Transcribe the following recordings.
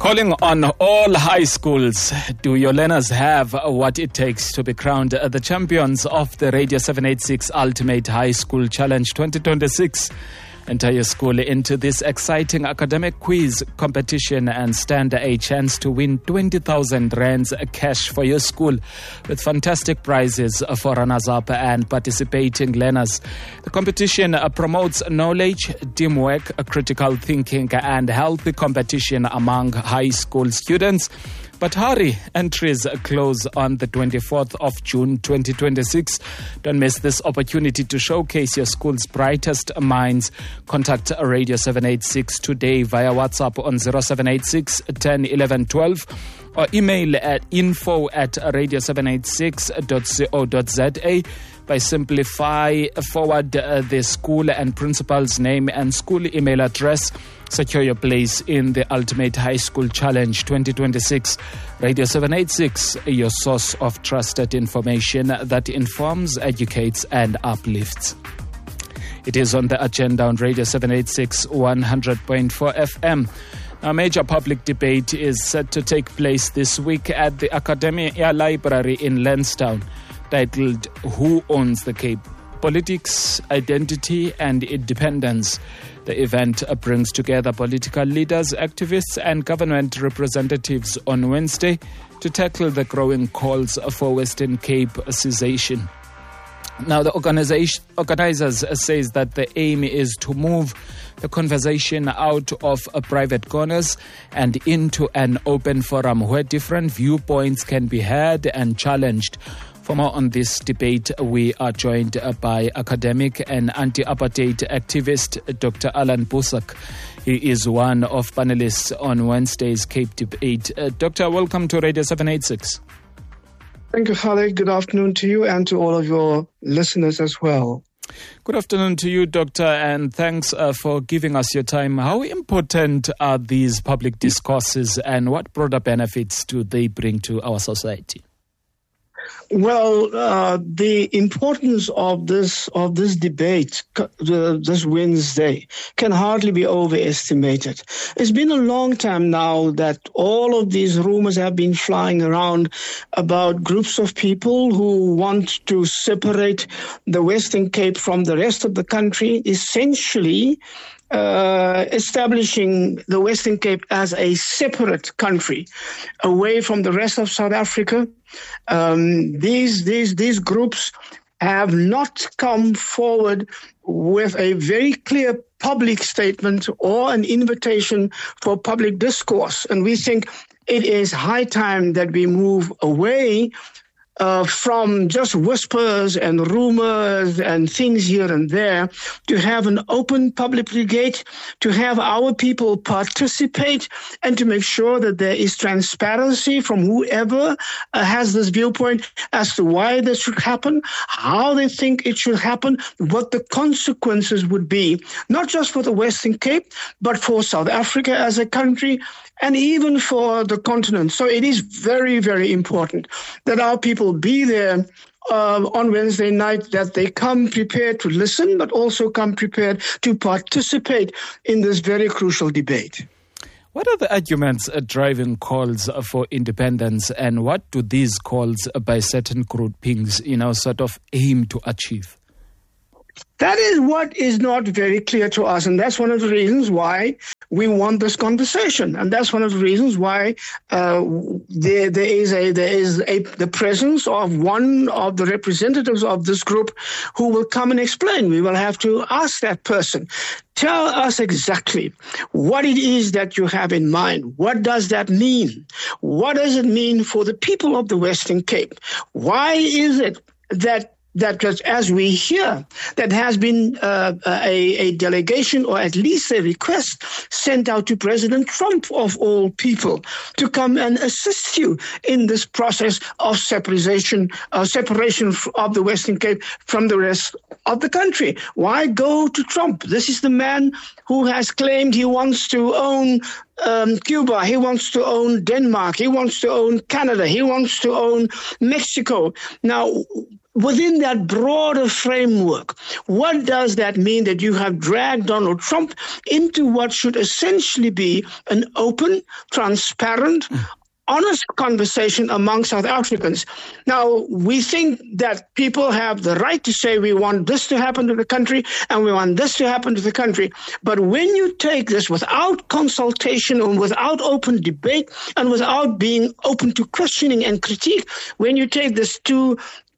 Calling on all high schools, do your learners have what it takes to be crowned the champions of the Radio 786 Ultimate High School Challenge 2026? Enter your school into this exciting academic quiz competition and stand a chance to win 20,000 rands cash for your school with fantastic prizes for runners-up and participating learners. The competition promotes knowledge, teamwork, critical thinking and healthy competition among high school students. But hurry, entries close on the 24th of June 2026. Don't miss this opportunity to showcase your school's brightest minds. Contact Radio 786 today via WhatsApp on 0786 10 11 12 or email at info@radio786.co.za. by simply forward the school and principal's name and school email address. Secure your place in the Ultimate High School Challenge 2026. Radio 786, your source of trusted information that informs, educates, and uplifts. It is on the agenda on Radio 786 100.4 FM. A major public debate is set to take place this week at the Academia Library in Lansdowne, titled Who Owns the Cape? Politics, Identity and Independence. The event brings together political leaders, activists and government representatives on Wednesday to tackle the growing calls for Western Cape secession. Now, the organizers says that the aim is to move the conversation out of private corners and into an open forum where different viewpoints can be heard and challenged. For more on this debate, we are joined by academic and anti-apartheid activist Dr. Alan Boesak. He is one of panelists on Wednesday's Cape Debate. Doctor, welcome to Radio 786. Thank you, Khaled. Good afternoon to you and to all of your listeners as well. Good afternoon to you, Doctor, and thanks for giving us your time. How important are these public discourses and what broader benefits do they bring to our society? Well, the importance of this debate this Wednesday can hardly be overestimated. It's been a long time now that all of these rumors have been flying around about groups of people who want to separate the Western Cape from the rest of the country, essentially establishing the Western Cape as a separate country away from the rest of South Africa. These groups have not come forward with a very clear public statement or an invitation for public discourse. And we think it is high time that we move away from just whispers and rumors and things here and there, to have an open public debate, to have our people participate, and to make sure that there is transparency from whoever has this viewpoint as to why this should happen, how they think it should happen, what the consequences would be, not just for the Western Cape, but for South Africa as a country, and even for the continent. So it is very, very important that our people be there on Wednesday night, that they come prepared to listen, but also come prepared to participate in this very crucial debate. What are the arguments driving calls for independence, and what do these calls by certain groupings, sort of aim to achieve? That is what is not very clear to us, and that's one of the reasons why we want this conversation, and that's one of the reasons why there is the presence of one of the representatives of this group who will come and explain. We will have to ask that person, tell us exactly what it is that you have in mind. What does that mean? What does it mean for the people of the Western Cape? Why is it that as we hear, that has been a delegation, or at least a request, sent out to President Trump, of all people, to come and assist you in this process of separation of the Western Cape from the rest of the country? Why go to Trump? This is the man who has claimed he wants to own Cuba, he wants to own Denmark, he wants to own Canada, he wants to own Mexico. Now, within that broader framework, what does that mean that you have dragged Donald Trump into what should essentially be an open, transparent, honest conversation among South Africans? Now, we think that people have the right to say we want this to happen to the country and we want this to happen to the country. But when you take this without consultation and without open debate and without being open to questioning and critique, when you take this to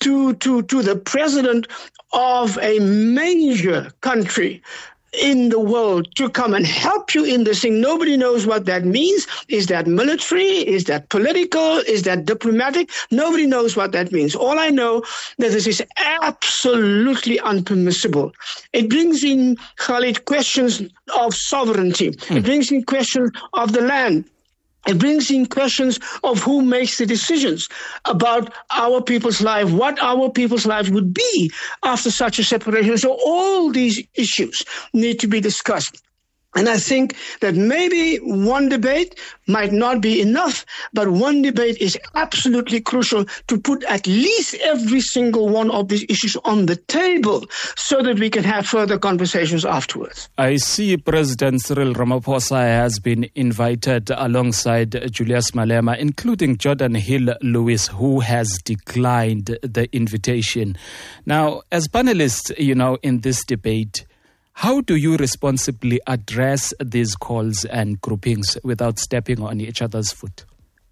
the president of a major country in the world to come and help you in this thing, nobody knows what that means. Is that military? Is that political? Is that diplomatic? Nobody knows what that means. All I know that this is absolutely unpermissible. It brings in, Khalid, questions of sovereignty. It brings in questions of the land. It brings in questions of who makes the decisions about our people's life, what our people's lives would be after such a separation. So all these issues need to be discussed. And I think that maybe one debate might not be enough, but one debate is absolutely crucial to put at least every single one of these issues on the table so that we can have further conversations afterwards. I see President Cyril Ramaphosa has been invited alongside Julius Malema, including Jordan Hill-Lewis, who has declined the invitation. Now, as panelists, in this debate, how do you responsibly address these calls and groupings without stepping on each other's foot?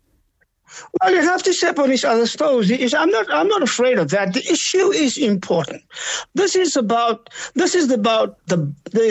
Well, you have to step on each other's toes. I'm not afraid of that. The issue is important. This is about the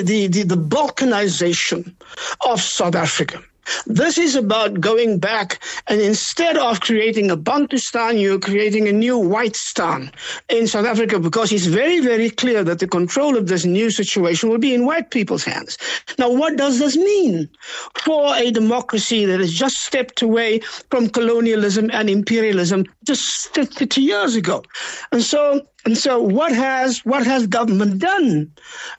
balkanization of South Africa. This is about going back, and instead of creating a Bantustan, you're creating a new Whitestan in South Africa, because it's very, very clear that the control of this new situation will be in white people's hands. Now, what does this mean for a democracy that has just stepped away from colonialism and imperialism just 50 years ago? And so what has government done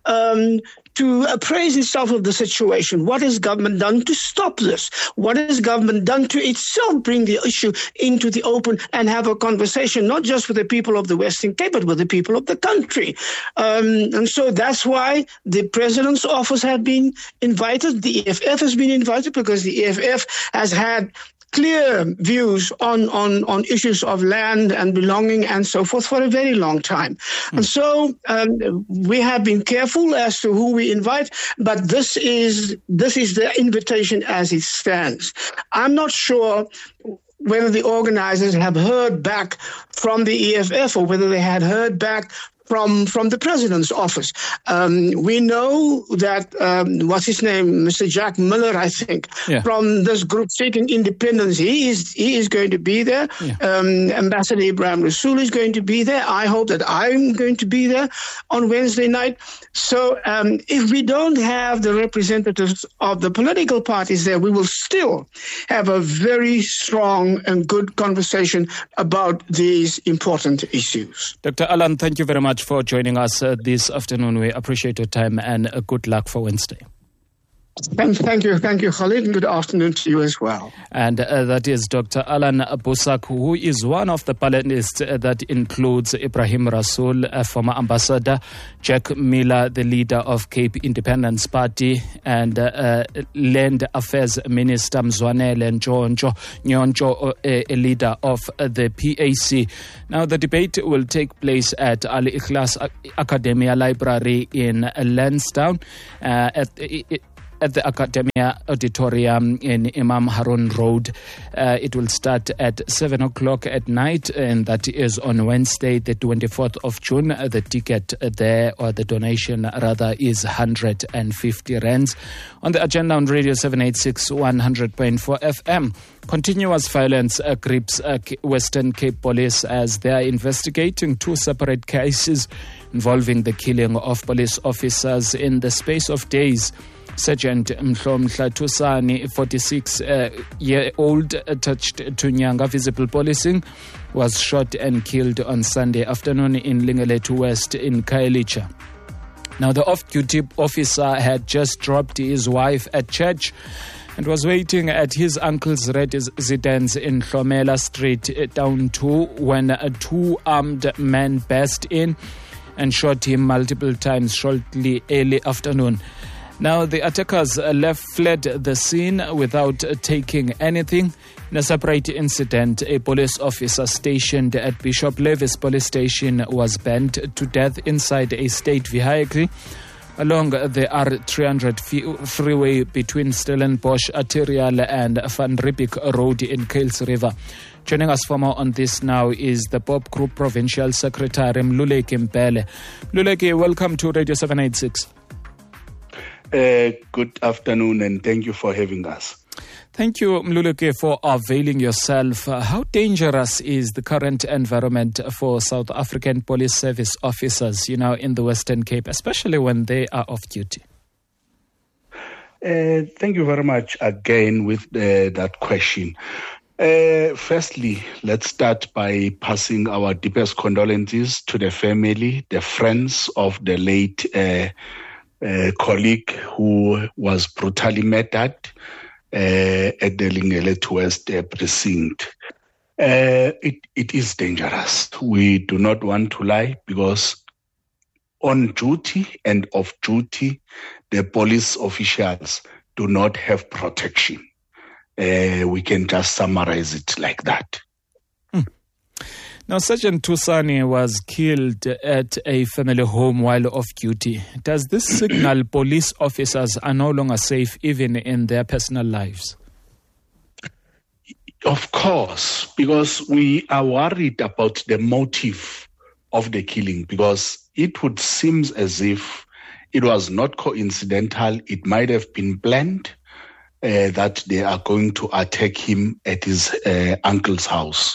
to appraise itself of the situation? What has government done to stop this? What has government done to itself bring the issue into the open and have a conversation, not just with the people of the Western Cape, but with the people of the country? And so that's why the president's office had been invited. The EFF has been invited because the EFF has had clear views on issues of land and belonging and so forth for a very long time. And so we have been careful as to who we invite, but this is the invitation as it stands. I'm not sure whether the organizers have heard back from the EFF or whether they had heard back from the president's office. We know that, what's his name, Mr. Jack Miller, I think, from this group Seeking Independence, he is going to be there. Ambassador Ibrahim Rasool is going to be there. I hope that I'm going to be there on Wednesday night. So if we don't have the representatives of the political parties there, we will still have a very strong and good conversation about these important issues. Dr. Alan, thank you very much for joining us this afternoon. We appreciate your time and good luck for Wednesday. Thank you, Khalid, and good afternoon to you as well. And that is Dr. Alan Boesak, who is one of the panelists that includes Ibrahim Rasool, a former ambassador, Jack Miller, the leader of Cape Independence Party, and Land Affairs Minister Mzwanele Nyonjo, a leader of the PAC. Now, the debate will take place at Al Ikhlas Academia Library in Lansdowne at the Academia Auditorium in Imam Harun Road. It will start at 7 o'clock at night, and that is on Wednesday, the 24th of June. The ticket there, or the donation rather, is 150 rands. On the agenda on Radio 786 100.4 FM, continuous violence grips Western Cape Police as they are investigating two separate cases involving the killing of police officers in the space of days. Sergeant Mhlomhla Tusani, 46-year-old, attached to Nyanga Visible Policing, was shot and killed on Sunday afternoon in Lingeletu West in Khayelitsha. Now, the off-duty officer had just dropped his wife at church and was waiting at his uncle's residence in Hlomela Street, Town 2, when two armed men burst in and shot him multiple times shortly early afternoon. Now, the attackers fled the scene without taking anything. In a separate incident, a police officer stationed at Bishop Levis Police Station was burned to death inside a state vehicle along the R300 freeway between Stellenbosch Arterial and Van Riebeeck Road in Kuils River. Joining us for more on this now is the Pop Group Provincial Secretary Mluleki Mpele. Mluleki, welcome to Radio 786. Good afternoon, and thank you for having us. Thank you, Mluleki, for availing yourself. How dangerous is the current environment for South African Police Service officers, in the Western Cape, especially when they are off duty? Thank you very much again with that question. Firstly, let's start by passing our deepest condolences to the family, the friends of the late colleague who was brutally murdered at the Lingelet West precinct. It is dangerous. We do not want to lie, because on duty and off duty, the police officials do not have protection. We can just summarize it like that. Now, Sergeant Thusani was killed at a family home while off duty. Does this signal police officers are no longer safe even in their personal lives? Of course, because we are worried about the motive of the killing, because it would seem as if it was not coincidental. It might have been planned that they are going to attack him at his uncle's house.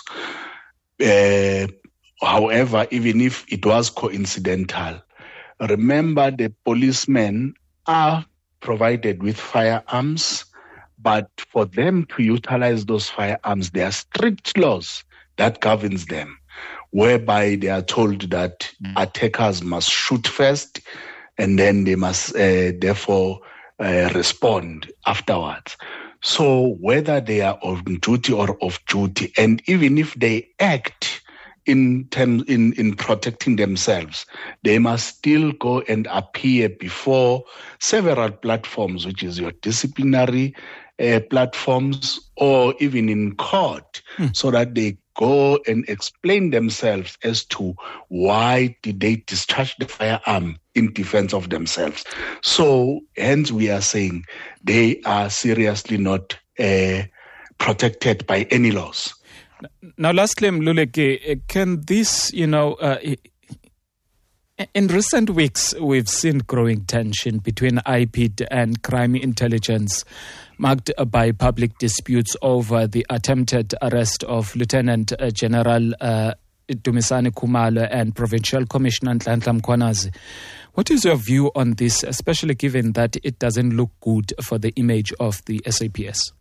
However, even if it was coincidental, remember the policemen are provided with firearms, but for them to utilize those firearms, there are strict laws that governs them, whereby they are told that attackers must shoot first, and then they must therefore respond afterwards. So whether they are on duty or off duty, and even if they act in protecting themselves, they must still go and appear before several platforms, which is your disciplinary platforms, or even in court, so that they go and explain themselves as to why did they discharge the firearm in defense of themselves. So hence we are saying they are seriously not protected by any laws. Now, lastly, Mluleki, can this, in recent weeks, we've seen growing tension between IPID and crime intelligence, marked by public disputes over the attempted arrest of Lieutenant General Dumisani Khumalo and Provincial Commissioner Nhlanhla Mkhwanazi. What is your view on this, especially given that it doesn't look good for the image of the SAPS?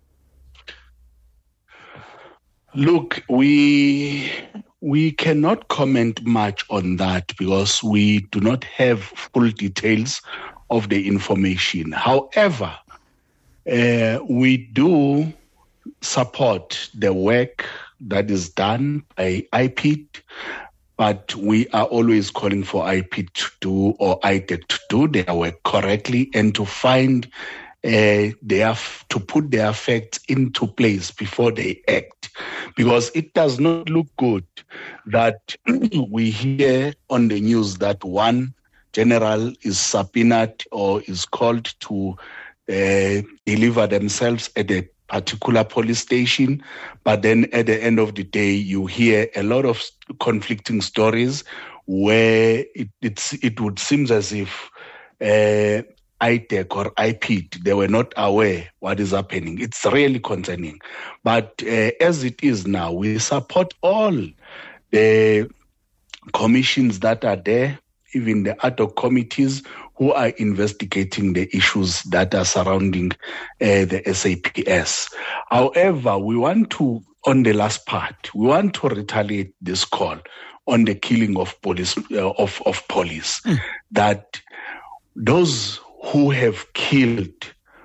Look, we cannot comment much on that because we do not have full details of the information. However, we do support the work that is done by IPID, but we are always calling for IPID to do, or IDEC to do their work correctly and to find to put their facts into place before they act. Because it does not look good that we hear on the news that one general is subpoenaed or is called to deliver themselves at a particular police station, but then at the end of the day, you hear a lot of conflicting stories where it would seem as if IDEC or IPID, they were not aware what is happening. It's really concerning. But as it is now, we support all the commissions that are there, even the ad hoc committees who are investigating the issues that are surrounding the SAPS. However, we want to, on the last part, we want to retaliate this call on the killing of police, that those who have killed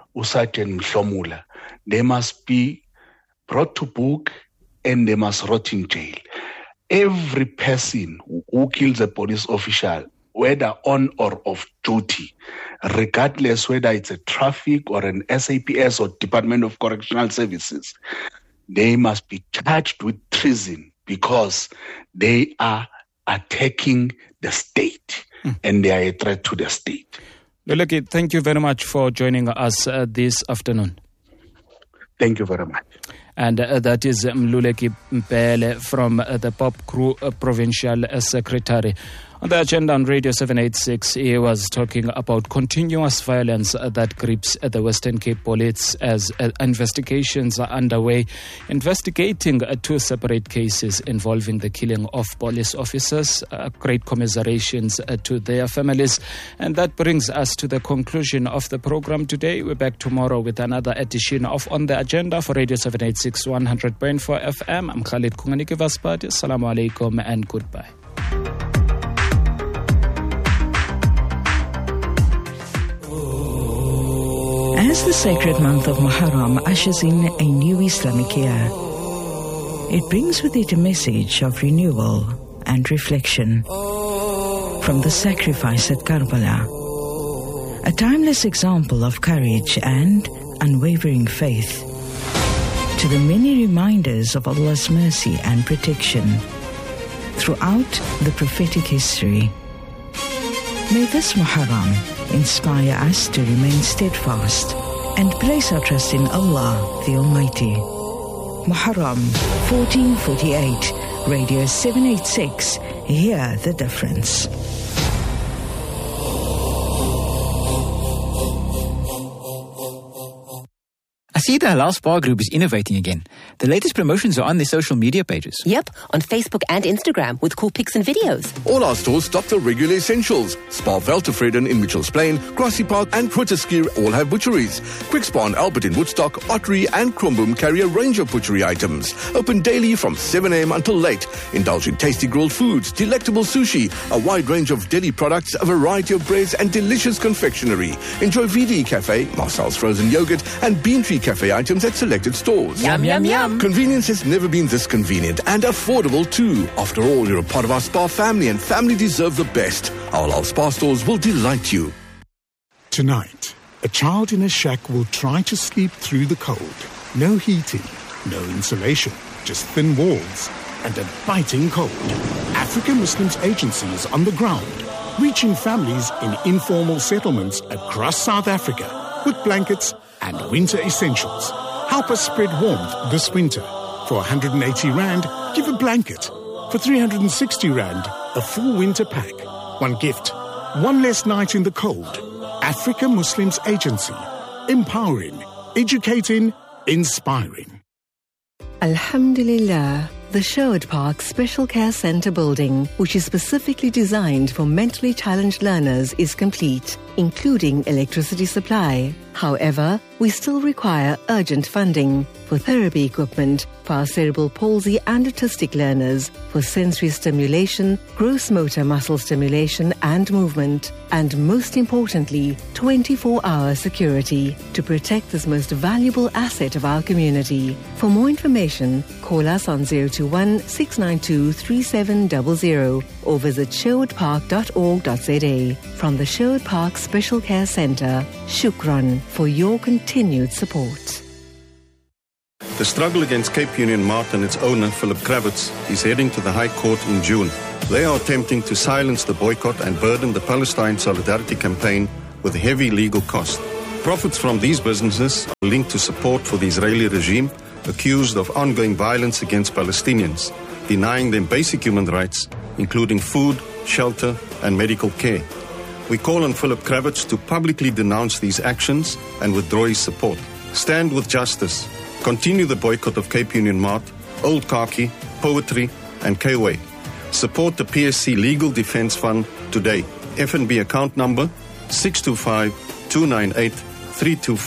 Sergeant Mhlomula, they must be brought to book and they must rot in jail. Every person who kills a police official, whether on or off duty, regardless whether it's a traffic or an SAPS or Department of Correctional Services, they must be charged with treason because they are attacking the state and they are a threat to the state. Luleki, thank you very much for joining us this afternoon. Thank you very much. And that is Mluleki Mpele from the Pop Crew Provincial Secretary. On the agenda on Radio 786, he was talking about continuous violence that grips the Western Cape Police as investigations are underway, investigating two separate cases involving the killing of police officers. Great commiserations to their families. And that brings us to the conclusion of the program today. We're back tomorrow with another edition of On the Agenda for Radio 786 100.4 FM. I'm Khalid Kunganike Vaspati. Assalamu alaikum and goodbye. As the sacred month of Muharram ushers in a new Islamic year, it brings with it a message of renewal and reflection. From the sacrifice at Karbala, a timeless example of courage and unwavering faith, to the many reminders of Allah's mercy and protection throughout the prophetic history. May this Muharram inspire us to remain steadfast and place our trust in Allah the Almighty. Muharram 1448, Radio 786, hear the difference. I see the Halal Spa Group is innovating again. The latest promotions are on their social media pages. Yep, on Facebook and Instagram with cool pics and videos. All our stores stock the regular essentials. Spa Veltevreden in Mitchells Plain, Grassy Park and Grooteskier all have butcheries. Quick Spa and Albert in Woodstock, Ottery and Kromboom carry a range of butchery items. Open daily from 7 a.m. until late. Indulge in tasty grilled foods, delectable sushi, a wide range of deli products, a variety of breads and delicious confectionery. Enjoy VD Cafe, Marcel's frozen yogurt and Bean Tree Cafe items at selected stores. Yum, yum, yum. Convenience has never been this convenient and affordable too. After all, you're a part of our spa family and family deserve the best. Our Halal Spa stores will delight you. Tonight, a child in a shack will try to sleep through the cold. No heating, no insulation, just thin walls and a biting cold. African Muslims Agency is on the ground, reaching families in informal settlements across South Africa with blankets and winter essentials. Help us spread warmth this winter. For 180 Rand, give a blanket. For 360 Rand, a full winter pack. One gift, one less night in the cold. Africa Muslims Agency. Empowering, educating, inspiring. Alhamdulillah. The Sherwood Park Special Care Centre building, which is specifically designed for mentally challenged learners, is complete, including electricity supply. However, we still require urgent funding for therapy equipment for our cerebral palsy and autistic learners, for sensory stimulation, gross motor muscle stimulation and movement, and most importantly, 24-hour security to protect this most valuable asset of our community. For more information, call us on 021-692-3700 or visit sherwoodpark.org.za. From the Sherwood Park Special Care Centre, Shukran for your continued support. The struggle against Cape Union Mart and its owner, Philip Kravitz, is heading to the High Court in June. They are attempting to silence the boycott and burden the Palestine Solidarity Campaign with heavy legal costs. Profits from these businesses are linked to support for the Israeli regime, accused of ongoing violence against Palestinians, denying them basic human rights, including food, shelter, and medical care. We call on Philip Kravitz to publicly denounce these actions and withdraw his support. Stand with justice. Continue the boycott of Cape Union Mart, Old Khaki, Poetry, and K-Way. Support the PSC Legal Defence Fund today. FNB account number 625-298-325.